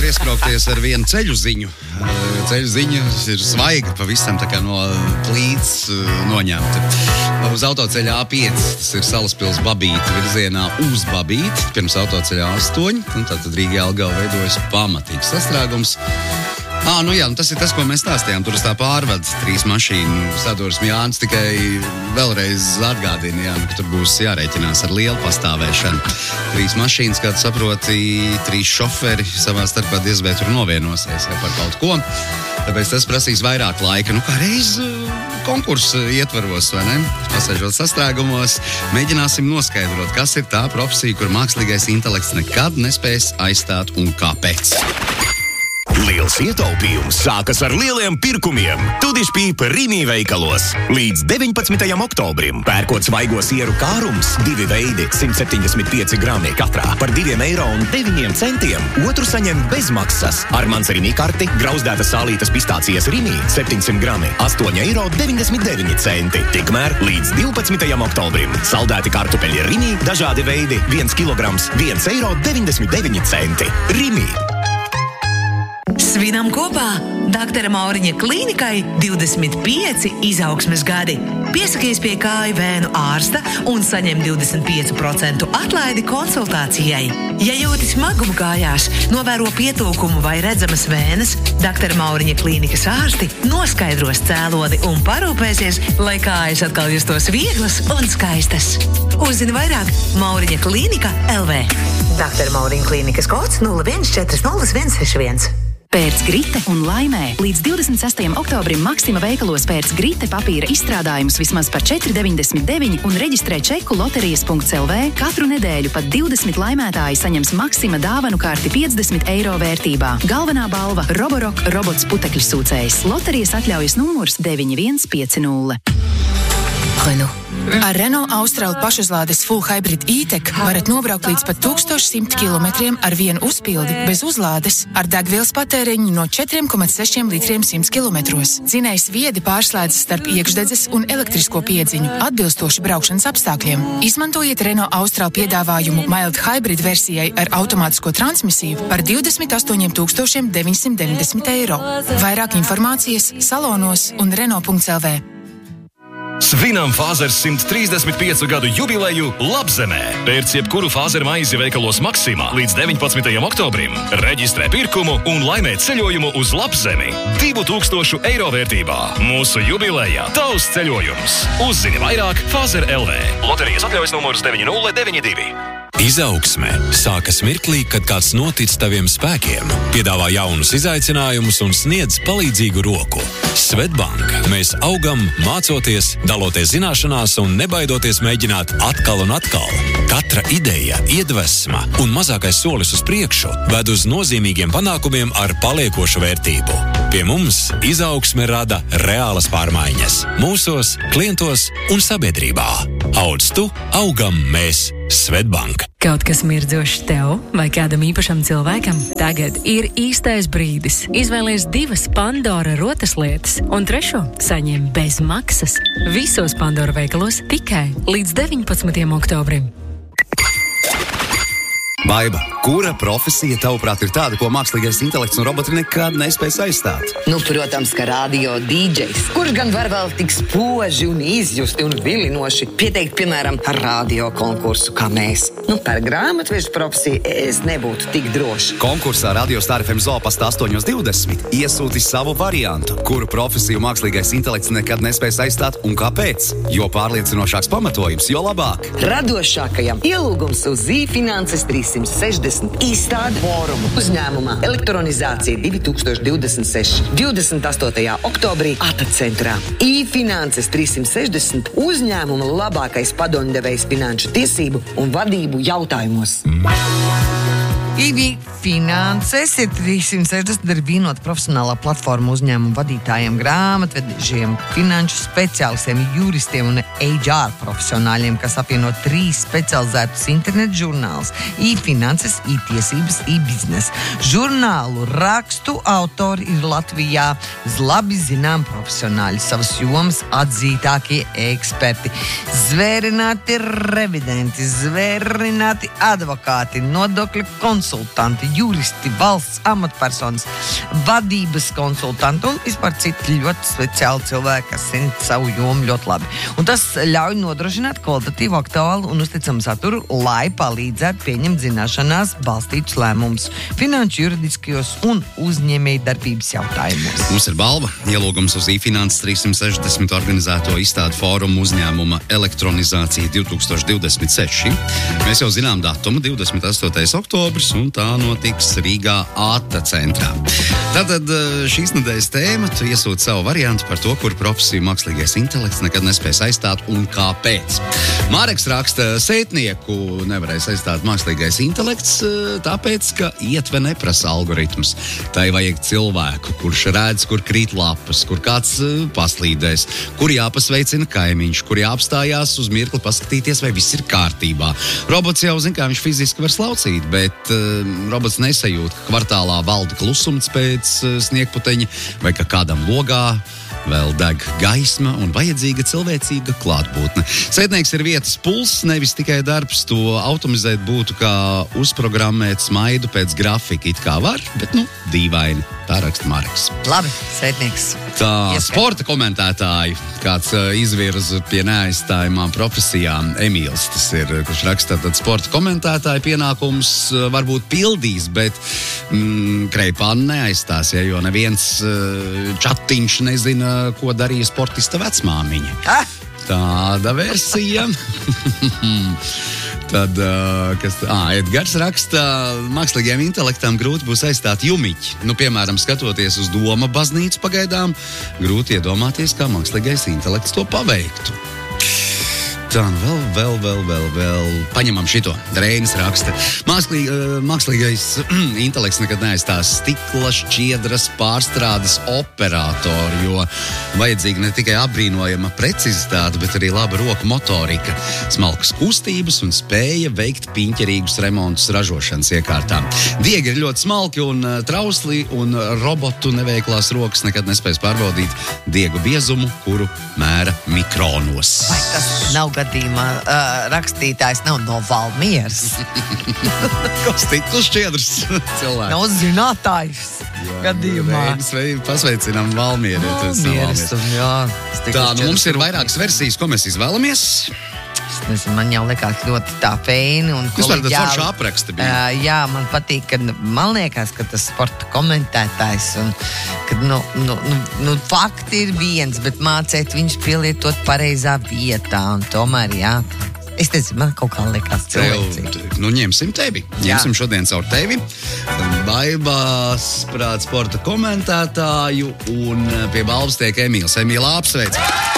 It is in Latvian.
pieskraukties ar vienu ceļu ziņu. Ceļu ziņa ir svaiga, pavisam tā kā no plīts noņemta. Uz autoceļa A5, tas ir Salaspils Babīta virzienā uz Babīti, pirms autoceļa A8, un tātad Rīga Jelgava veidojas pamatīgs sastrēgums. Tas ir tas, ko mēs stāstījām. Tur uz tā pārvada 3 mašīnu sadursmi. Jānis tikai vēlreiz atgādina, ka tur būs jārēķinās ar lielu pastāvēšanu. 3 mašīnas, kā tu saproti, 3 šoferi savā starpā diez vai tur novienosies par kaut ko. Tāpēc tas prasīs vairāk laika. Kā reiz konkursu ietvaros, vai ne? Pasēžot sastrēgumos, mēģināsim noskaidrot, kas ir tā profesija, kur mākslīgais intelekts nekad nespēs aizstāt un kāpēc. Liels ietaupījums sākas ar lieliem pirkumiem. Tudišpīpa Rimi veikalos. Līdz 19. oktobrim pērkot svaigo sieru kārums 2 veidi 175 grami katrā par 2,09 €. Otru saņem bez maksas. Ar mans Rimi karti grauzdētas sālītas pistācijas Rimi 700 grami 8,99 €. Tikmēr līdz 12. oktobrim saldēti kartupeļi Rimi dažādi veidi 1 kilograms 1,99 €. Rimi. Svinam kopā! Doktora Mauriņa klīnikai 25 izaugsmes gadi. Piesakies pie kāju vēnu ārsta un saņem 25% atlaidi konsultācijai. Ja jūti smagumu kājās, novēro pietūkumu vai redzamas vēnes, Doktora Mauriņa klīnikas ārsti noskaidros cēloni un parūpēsies, lai kājas atkal justos vieglas un skaistas. Uzzini vairāk Mauriņa klīnika LV. Doktora Mauriņa klīnikas kods 01400161. Pēc grite un laimē līdz 26. oktobrim Maksima veikalos pēc grite papīra izstrādājumus vismaz par 4,99 un reģistrē čeku loterijas.lv. Katru nedēļu pat 20 laimētāji saņems Maksima dāvanu karti 50 € vērtībā. Galvenā balva Roborock robots putekļu sūcējs. Loterijas atļaujas numurs 9150. Renault. Ar Renault Austral pašuzlādes Full Hybrid E-Tech varat nobraukt līdz pat 1100 km ar vienu uzpildi bez uzlādes ar degvielas patēriņu no 4,6 litriem 100 km. Dzinējs viedi pārslēdzas starp iekšdedzes un elektrisko piedziņu atbilstoši braukšanas apstākļiem. Izmantojiet Renault Austral piedāvājumu Mild Hybrid versijai ar automātisko transmisiju par 28 990 €. Vairāk informācijas salonos un Renault.lv. Svinam Fāzers 135 gadu jubileju Labzemē. Pērc jebkuru Fāzer maizi veikalos Maksimā līdz 19. oktobrim. Reģistrē pirkumu un laimē ceļojumu uz Labzemi 2000 € vērtībā. Mūsu jubilejā tavs ceļojums. Uzzini vairāk Fāzer LV. Loterijas atļaujas numurs 9092. Izaugsme sākas mirklī, kad kāds notic taviem spēkiem, piedāvā jaunus izaicinājumus un sniedz palīdzīgu roku. Swedbank. Mēs augam, mācoties, daloties zināšanās un nebaidoties mēģināt atkal un atkal. Katra ideja, iedvesma un mazākais solis uz priekšu ved uz nozīmīgiem panākumiem ar paliekošu vērtību. Pie mums izaugsme rada reālas pārmaiņas mūsos, klientos un sabiedrībā. Audz tu, augam mēs. Swedbank. Kaut kas mirdzošs tev vai kādam īpašam cilvēkam? Tagad ir īstais brīdis. Izvēlies 2 Pandora rotaslietas un 3 saņem bez maksas. Visos Pandora veikalos tikai līdz 19. oktobrim. Baiba, kura profesija tavuprāt ir tāda, ko mākslīgais intelekts un roboti nekad nespēs aizstāt? Protams, ka radio DJs, kurš gan var vēl tik spoži un izjusti un vilinoši pieteikt, piemēram, radio konkursu kā mēs. Par grāmatvežu profesiju es nebūtu tik droši. Konkursā Radio Star FM Zopasta 8:20 iesūti savu variantu, kuru profesiju mākslīgais intelekts nekad nespēs aizstāt un kāpēc. Jo pārliecinošāks pamatojums, jo labāk. Radošākajam ielūgums uz e-finanses 360 izstāde fórumu uzņēmumā Elektronizācija 2026. 28. oktobrī ATA centrā. E-finanses 360 uzņēmuma labākais padomdevējs finanšu tiesību un vadību jautājumos. E-finanses ir 360 ir vienota profesionālā platforma uzņēmumu vadītājiem, grāmatvedžiem, finanšu speciālistiem, juristiem un HR profesionāļiem, kas apvieno 3 specializētus internetu žurnālus – e-finanses, e-tiesības, e-biznes. Žurnālu rakstu autori ir Latvijā labi zinām profesionāļi, savas jomas atzītākie eksperti, zvērināti revidenti, zvērināti advokāti, nodokļu konsultanti, konsultanti, juristi, valsts amatpersonas, vadības konsultanti un vispār citi ļoti speciāli cilvēki, kas zina savu jomu ļoti labi. Un tas ļauj nodrošināt kvalitatīvu, aktuālu un uzticamu saturu, lai palīdzētu pieņemt zināšanās balstītus lēmumus finanšu, juridiskajos un uzņēmēju darbības jautājumos. Mums ir balva, ielūgums uz iFinanses 360 organizēto izstādu fórumu uzņēmuma elektronizācija 2026. Mēs jau zinām datumu, 28. oktobris, un tā notiks Rīgā ATA centrā. Tātad šīs nedēļas tēma, tu iesūti savu variantu par to, kur profesiju mākslīgais intelekts nekad nespēs aizstāt un kāpēc. Māreks raksta, sētnieku nevarēs aizstāt mākslīgais intelekts, tāpēc, ka ietve neprasa algoritmus. Tai vajag cilvēku, kurš redz, kur krīt lapas, kur kāds paslīdēs, kur jāpasveicina kaimiņš, kur jāapstājās uz mirkli paskatīties, vai viss ir kārtībā. Robots jau zina, kā viņš fiziski var slaucīt, bet robots nesajūt, ka kvartālā valda klusums pēc sniegputeņa, vai ka kādam logā vēl deg gaisma un vajadzīga cilvēcīga klātbūtne. Sētnieks ir vietas pulss, nevis tikai darbs. To automizēt būtu kā uzprogrammēt smaidu pēc grafika. It kā var, bet dīvaini. Tā raksta Marks. Labi, sētnieks. Tā sporta komentētāji, kāds izvirza pie neaizstājumām profesijām, Emīls, tas ir, kurš raksta, tad sporta komentētāji pienākums varbūt pildīs, bet kreipā neaizstās, jo neviens čatiņš nezina, ko darīja sportista vecmāmiņa. Tāda versija. Tad, Edgars raksta, mākslīgajam intelektam grūti būs aizstāt jumiķi. Piemēram, skatoties uz Doma baznīcu pagaidām, grūti iedomāties, kā mākslīgais intelekts to paveiktu. Tā, vēl. Paņemam šito. Reinis raksta. Mākslīgais intelekts nekad neaizstās stikla, šķiedras, pārstrādes operātoru, jo vajadzīga ne tikai apbrīnojama precizitāte, bet arī laba roku motorika, smalkas kustības un spēja veikt piņķerīgus remontus ražošanas iekārtām. Diegi ir ļoti smalki un trausli, un robotu neveiklās rokas nekad nespēs pārbaudīt diegu biezumu, kuru mēra mikronos. Vai tas nav gadījumā rakstītājs nav no Valmieras? Ko stikla šķiedrs cilvēks? Nav zinātājs gadījumā. Pasveicinām Valmieru. Tā, mums ir vairākas versijas, ko mēs izvēlamies. Es nezinu, man jau likās ļoti tā feini un kolēģiāli. Tas forša apraksta bija. Jā, man patīk, ka man liekas, ka tas sporta komentētājs un kad, fakti ir viens, bet mācēt viņš pielietot pareizā vietā un tomēr, jā. Es nezinu, man kaut kā liekas cilvēcīgi. Ņemsim tevi. Ņemsim šodien caur tevi. Baibās prāt sporta komentētāju un pie balvas tiek Emīls. Emīlā apsveic.